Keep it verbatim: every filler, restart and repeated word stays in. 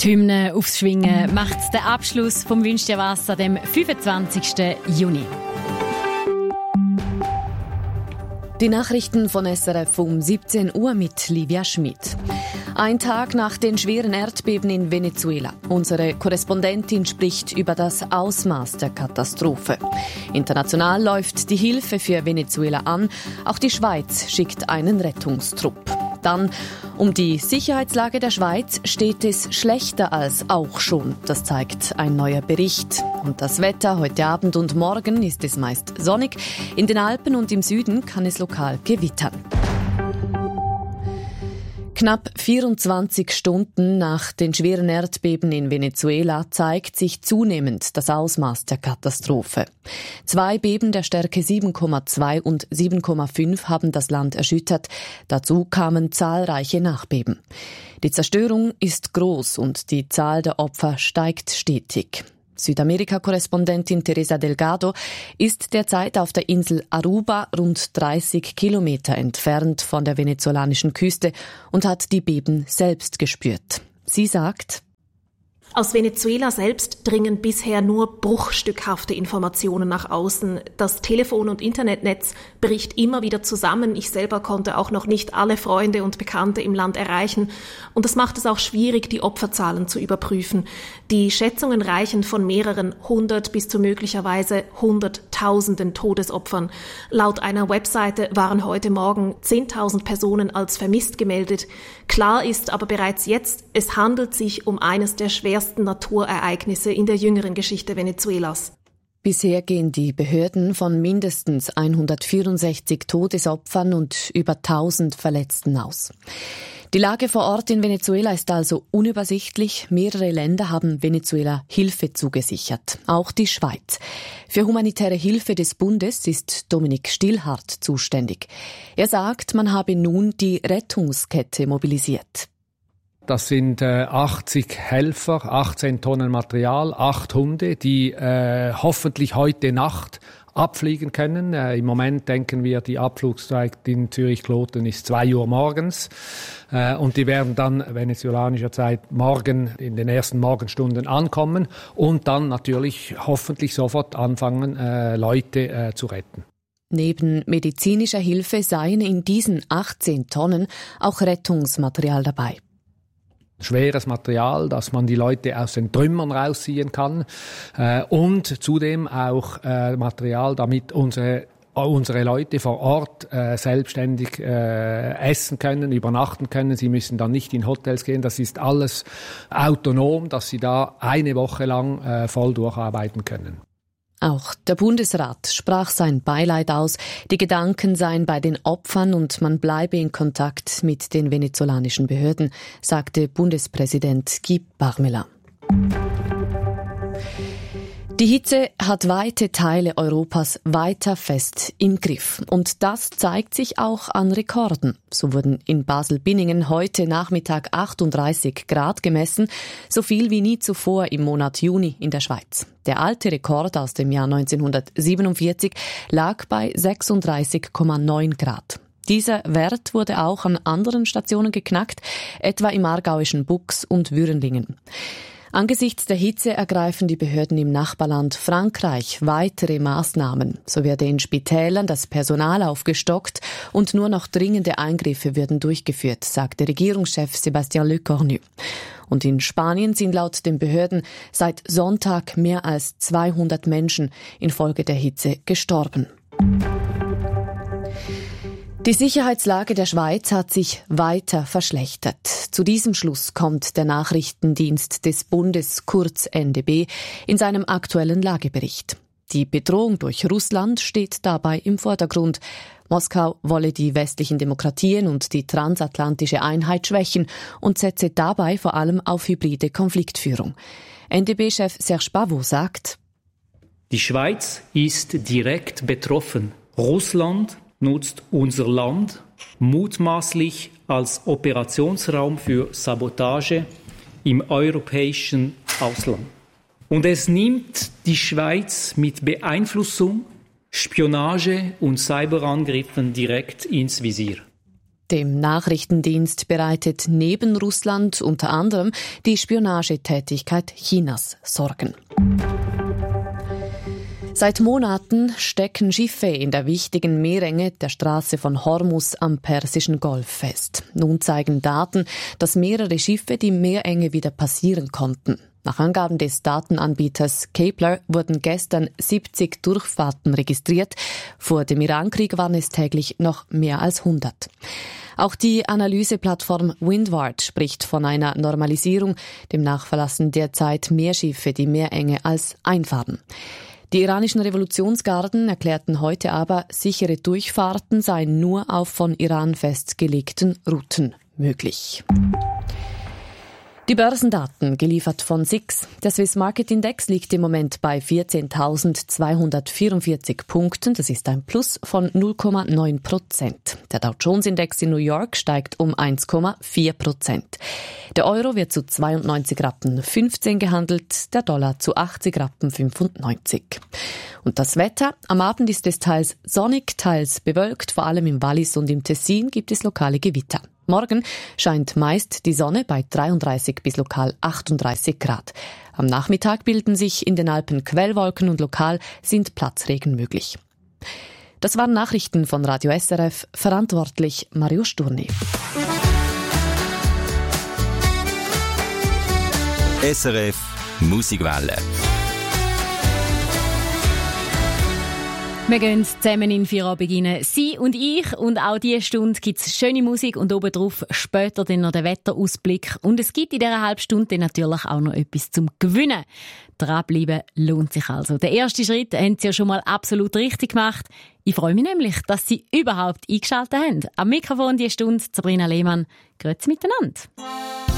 Die Hymne aufs Schwingen macht den Abschluss vom «Wünsch dir was» an dem fünfundzwanzigsten Juni. Die Nachrichten von S R F um siebzehn Uhr mit Livia Schmid. Ein Tag nach den schweren Erdbeben in Venezuela. Unsere Korrespondentin spricht über das Ausmaß der Katastrophe. International läuft die Hilfe für Venezuela an. Auch die Schweiz schickt einen Rettungstrupp. Dann um die Sicherheitslage der Schweiz steht es schlechter als auch schon. Das zeigt ein neuer Bericht. Und das Wetter heute Abend und morgen ist es meist sonnig. In den Alpen und im Süden kann es lokal gewittern. Knapp vierundzwanzig Stunden nach den schweren Erdbeben in Venezuela zeigt sich zunehmend das Ausmaß der Katastrophe. Zwei Beben der Stärke sieben Komma zwei und sieben Komma fünf haben das Land erschüttert. Dazu kamen zahlreiche Nachbeben. Die Zerstörung ist groß und die Zahl der Opfer steigt stetig. Südamerika-Korrespondentin Teresa Delgado ist derzeit auf der Insel Aruba, rund dreißig Kilometer entfernt von der venezolanischen Küste, und hat die Beben selbst gespürt. Sie sagt: Aus Venezuela selbst dringen bisher nur bruchstückhafte Informationen nach außen. Das Telefon- und Internetnetz bricht immer wieder zusammen. Ich selber konnte auch noch nicht alle Freunde und Bekannte im Land erreichen. Und das macht es auch schwierig, die Opferzahlen zu überprüfen. Die Schätzungen reichen von mehreren hundert bis zu möglicherweise hunderttausenden Todesopfern. Laut einer Webseite waren heute Morgen zehntausend Personen als vermisst gemeldet. Klar ist aber bereits jetzt, es handelt sich um eines der schwersten Naturereignisse in der jüngeren Geschichte Venezuelas. Bisher gehen die Behörden von mindestens hundertvierundsechzig Todesopfern und über tausend Verletzten aus. Die Lage vor Ort in Venezuela ist also unübersichtlich. Mehrere Länder haben Venezuela Hilfe zugesichert, auch die Schweiz. Für humanitäre Hilfe des Bundes ist Dominik Stillhardt zuständig. Er sagt, man habe nun die Rettungskette mobilisiert. Das sind äh, achtzig Helfer, achtzehn Tonnen Material, acht Hunde, die äh, hoffentlich heute Nacht abfliegen können. Äh, Im Moment denken wir, die Abflugszeit in Zürich-Kloten ist zwei Uhr morgens. Äh, und die werden dann venezolanischer Zeit morgen in den ersten Morgenstunden ankommen und dann natürlich hoffentlich sofort anfangen, äh, Leute äh, zu retten. Neben medizinischer Hilfe seien in diesen achtzehn Tonnen auch Rettungsmaterial dabei. Schweres Material, dass man die Leute aus den Trümmern rausziehen kann, äh, und zudem auch äh, Material, damit unsere unsere Leute vor Ort äh, selbstständig äh, essen können, übernachten können. Sie müssen dann nicht in Hotels gehen. Das ist alles autonom, dass sie da eine Woche lang äh, voll durcharbeiten können. Auch der Bundesrat sprach sein Beileid aus. Die Gedanken seien bei den Opfern und man bleibe in Kontakt mit den venezolanischen Behörden, sagte Bundespräsident Guy Parmelin. Die Hitze hat weite Teile Europas weiter fest im Griff. Und das zeigt sich auch an Rekorden. So wurden in Basel-Binningen heute Nachmittag achtunddreißig Grad gemessen, so viel wie nie zuvor im Monat Juni in der Schweiz. Der alte Rekord aus dem Jahr neunzehnhundertsiebenundvierzig lag bei sechsunddreißig Komma neun Grad. Dieser Wert wurde auch an anderen Stationen geknackt, etwa im aargauischen Buchs und Würenlingen. Angesichts der Hitze ergreifen die Behörden im Nachbarland Frankreich weitere Maßnahmen. So werde in Spitälern das Personal aufgestockt und nur noch dringende Eingriffe würden durchgeführt, sagte Regierungschef Sébastien Lecornu. Und in Spanien sind laut den Behörden seit Sonntag mehr als zweihundert Menschen infolge der Hitze gestorben. Die Sicherheitslage der Schweiz hat sich weiter verschlechtert. Zu diesem Schluss kommt der Nachrichtendienst des Bundes, kurz N D B, in seinem aktuellen Lagebericht. Die Bedrohung durch Russland steht dabei im Vordergrund. Moskau wolle die westlichen Demokratien und die transatlantische Einheit schwächen und setze dabei vor allem auf hybride Konfliktführung. N D B-Chef Serge Pavot sagt: Die Schweiz ist direkt betroffen. Russland nutzt unser Land mutmaßlich als Operationsraum für Sabotage im europäischen Ausland. Und es nimmt die Schweiz mit Beeinflussung, Spionage und Cyberangriffen direkt ins Visier. Dem Nachrichtendienst bereitet neben Russland unter anderem die Spionagetätigkeit Chinas Sorgen. Seit Monaten stecken Schiffe in der wichtigen Meerenge der Straße von Hormuz am Persischen Golf fest. Nun zeigen Daten, dass mehrere Schiffe die Meerenge wieder passieren konnten. Nach Angaben des Datenanbieters Kepler wurden gestern siebzig Durchfahrten registriert. Vor dem Irankrieg waren es täglich noch mehr als hundert. Auch die Analyseplattform Windward spricht von einer Normalisierung. Demnach verlassen derzeit mehr Schiffe die Meerenge als einfahren. Die iranischen Revolutionsgarden erklärten heute aber, sichere Durchfahrten seien nur auf von Iran festgelegten Routen möglich. Die Börsendaten, geliefert von S I X. Der Swiss Market Index liegt im Moment bei vierzehntausendzweihundertvierundvierzig Punkten. Das ist ein Plus von null Komma neun Prozent. Der Dow Jones Index in New York steigt um eins Komma vier Prozent. Der Euro wird zu zweiundneunzig Rappen fünfzehn gehandelt, der Dollar zu achtzig Rappen fünfundneunzig. Und das Wetter? Am Abend ist es teils sonnig, teils bewölkt. Vor allem im Wallis und im Tessin gibt es lokale Gewitter. Morgen scheint meist die Sonne bei dreiunddreißig bis lokal achtunddreißig Grad. Am Nachmittag bilden sich in den Alpen Quellwolken und lokal sind Platzregen möglich. Das waren Nachrichten von Radio S R F, verantwortlich Mario Sturni. S R F Musikwelle. Wir gehen zusammen in Feierabend rein. Sie und ich. Und auch diese Stunde gibt es schöne Musik und obendrauf später dann noch den Wetterausblick. Und es gibt in dieser halben Stunde dann natürlich auch noch etwas zum Gewinnen. Dranbleiben lohnt sich also. Den ersten Schritt haben Sie ja schon mal absolut richtig gemacht. Ich freue mich nämlich, dass Sie überhaupt eingeschaltet haben. Am Mikrofon diese Stunde Sabrina Lehmann. Grüezi miteinander.